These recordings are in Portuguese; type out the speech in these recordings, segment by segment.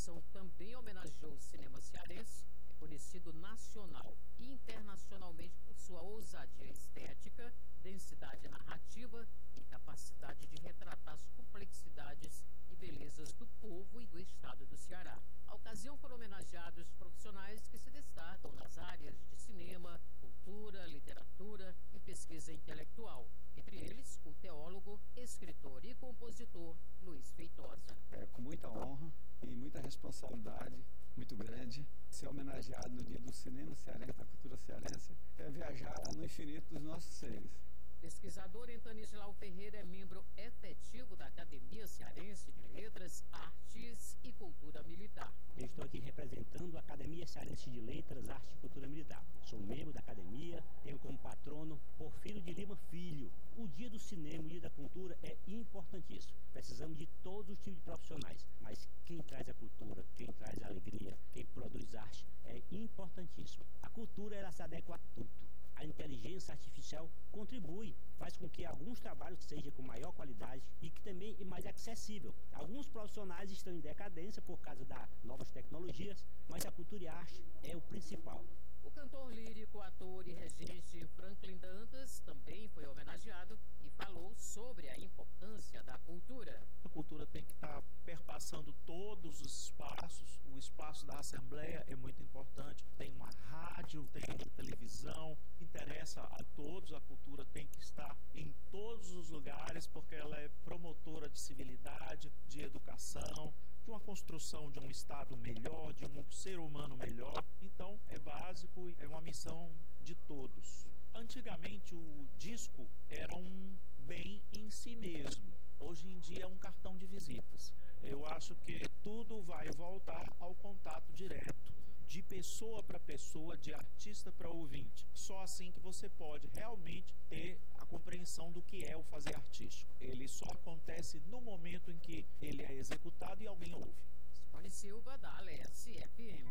ação também homenageou o cinema cearense, conhecido nacional e internacionalmente por sua ousadia estética, densidade narrativa e capacidade de retratar as complexidades e belezas do povo e do estado do Ceará. A ocasião foram homenageados profissionais que se destacam nas áreas de cinema, cultura, literatura e pesquisa intelectual. Entre eles, o teólogo, escritor e compositor Luiz Feitosa. É com muita honra e muita responsabilidade muito grande ser homenageado no dia do cinema cearense, da cultura cearense, é viajar no infinito dos nossos seres. O pesquisador Entanislau Ferreira é membro efetivo da Academia Cearense de Letras, Artes e Cultura Militar. Eu estou aqui representando a Academia Cearense de Letras, Artes e Cultura Militar. Sou membro da academia, tenho como patrono Porfírio de Lima Filho. O dia do cinema, o dia da cultura é importantíssimo. Precisamos de todos os tipos de profissionais, mas quem traz a cultura, quem traz a alegria, quem produz arte é importantíssimo. A cultura, ela se adequa a tudo. A inteligência artificial contribui, faz com que alguns trabalhos sejam com maior qualidade e que também é mais acessível. Alguns profissionais estão em decadência por causa das novas tecnologias, mas a cultura e a arte é o principal. O cantor lírico, ator e regente Franklin Dantas também foi homenageado e falou sobre a importância da cultura. A cultura tem que estar perpassando todos os espaços. O espaço da Assembleia é muito importante. Tem uma rádio, tem a televisão, interessa a todos. A cultura tem que estar em todos os lugares porque ela é promotora de civilidade, de educação, de uma construção de um Estado melhor, de um ser humano melhor. Então, é básico e é uma missão de todos. Antigamente, o disco era um bem em si mesmo. Hoje em dia é um cartão de visitas. Eu acho que tudo vai voltar ao contato direto, de pessoa para pessoa, de artista para ouvinte. Só assim que você pode realmente ter a compreensão do que é o fazer artístico. Ele só acontece no momento em que ele é executado e alguém ouve. Simone Silva, da Alesse FM.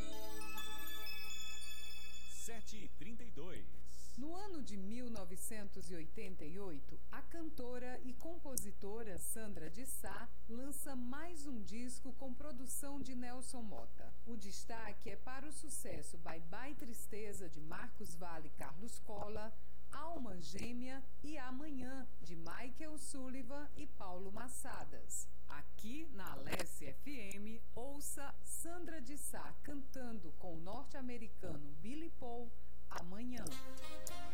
7h32. No ano de 1988, a cantora e compositora Sandra de Sá lança mais um disco com produção de Nelson Motta. O destaque é para o sucesso Bye Bye Tristeza, de Marcos Valle e Carlos Colla, Alma Gêmea e Amanhã, de Michael Sullivan e Paulo Massadas. Aqui na Alesse FM, ouça Sandra de Sá cantando com o norte-americano Billy Paul, Amanhã.